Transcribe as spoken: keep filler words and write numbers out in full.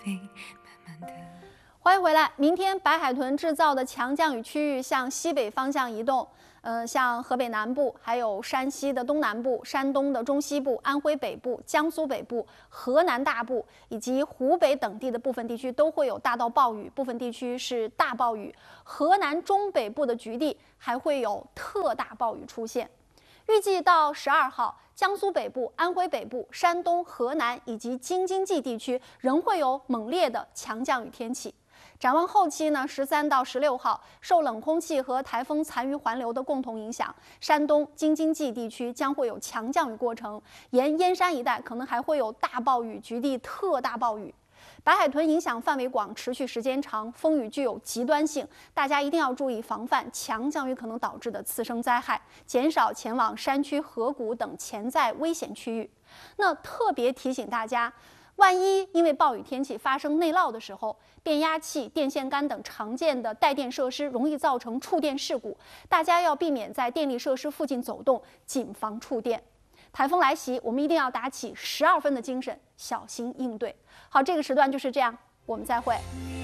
飞，慢慢的。 欢迎回来。明天白海豚制造的强降雨区域向西北方向移动，呃，像河北南部、还有山西的东南部、山东的中西部、安徽北部、江苏北部、河南大部以及湖北等地的部分地区都会有大到暴雨，部分地区是大暴雨。河南中北部的局地还会有特大暴雨出现。预计到十二号，江苏北部、安徽北部、山东、河南以及京津冀地区仍会有猛烈的强降雨天气。展望后期呢，十三到十六号，受冷空气和台风残余环流的共同影响，山东、京津冀地区将会有强降雨过程，沿燕山一带可能还会有大暴雨，局地特大暴雨。白海豚影响范围广，持续时间长，风雨具有极端性，大家一定要注意防范强降雨可能导致的次生灾害，减少前往山区、河谷等潜在危险区域。那特别提醒大家，万一因为暴雨天气发生内涝的时候，变压器、电线杆等常见的带电设施容易造成触电事故，大家要避免在电力设施附近走动，谨防触电。台风来袭，我们一定要打起十二分的精神，小心应对。好，这个时段就是这样，我们再会。